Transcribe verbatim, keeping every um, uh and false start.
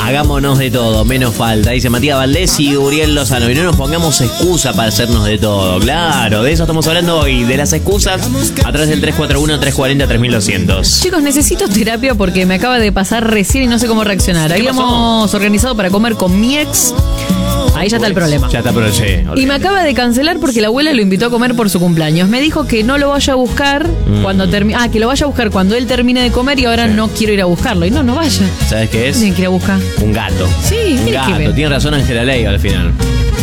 hagámonos de todo, menos falta. Dice Matías Valdés y Uriel Lozano. Y no nos pongamos excusa para hacernos de todo. Claro, de eso estamos hablando hoy, de las excusas a través del tres cuatro uno, tres cuatro cero, tres mil doscientos. Chicos, necesito terapia porque me acaba de pasar recién y no sé cómo reaccionar. Habíamos organizado para comer con mi ex. Ahí ya está el problema. Ya está, pero sí. Y me acaba de cancelar porque la abuela lo invitó a comer por su cumpleaños. Me dijo que no lo vaya a buscar mm. cuando termine. Ah, que lo vaya a buscar cuando él termine de comer y ahora sí. no quiero ir a buscarlo. Y no, no vaya. ¿Sabes qué es? Tiene que ir a buscar. Un gato. Sí, un gato. Tiene razón Ángela Leiva al final.